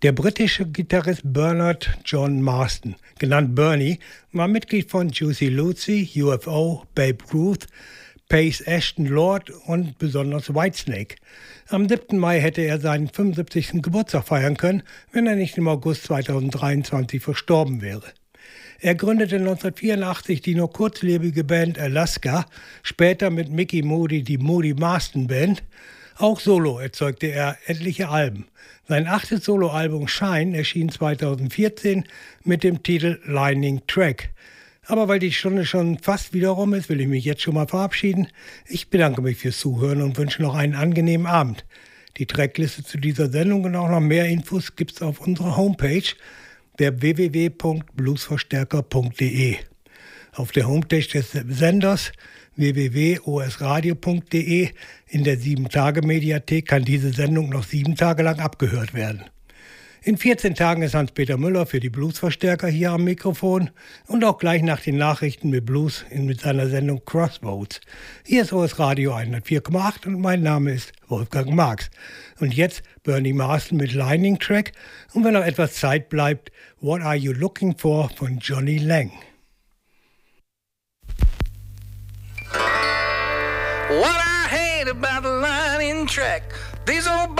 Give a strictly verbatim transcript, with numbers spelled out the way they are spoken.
Der britische Gitarrist Bernard John Marsden, genannt Bernie, war Mitglied von Juicy Lucy, U F O, Babe Ruth, Pace Ashton Lord und besonders Whitesnake. Am siebten Mai hätte er seinen fünfundsiebzigsten Geburtstag feiern können, wenn er nicht im August zweitausenddreiundzwanzig verstorben wäre. Er gründete neunzehnhundertvierundachtzig die nur kurzlebige Band Alaska, später mit Mickey Moody die Moody Marsden Band. Auch solo erzeugte er etliche Alben. Sein achtes Soloalbum Shine erschien zweitausendvierzehn mit dem Titel Lightning Track. Aber weil die Stunde schon fast wieder rum ist, will ich mich jetzt schon mal verabschieden. Ich bedanke mich fürs Zuhören und wünsche noch einen angenehmen Abend. Die Trackliste zu dieser Sendung und auch noch mehr Infos gibt's auf unserer Homepage, der w w w punkt bluesverstärker punkt d e. Auf der Homepage des Senders w w w punkt o s radio punkt d e in der sieben Tage Mediathek kann diese Sendung noch sieben Tage lang abgehört werden. In vierzehn Tagen ist Hans-Peter Müller für die Bluesverstärker hier am Mikrofon und auch gleich nach den Nachrichten mit Blues mit seiner Sendung Crossroads. Hier ist O S Radio hundertvier Komma acht und mein Name ist Wolfgang Marx. Und jetzt Bernie Marsden mit Lightning Track und wenn noch etwas Zeit bleibt, What Are You Looking For von Johnny Lang. What I hate about the lightning track, these old